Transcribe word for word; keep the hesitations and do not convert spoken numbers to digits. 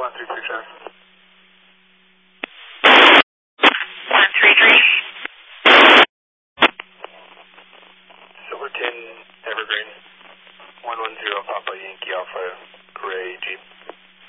one three three five. one three three. Silverton, Evergreen. one one zero Papa Yankee Alpha, Gray Jeep.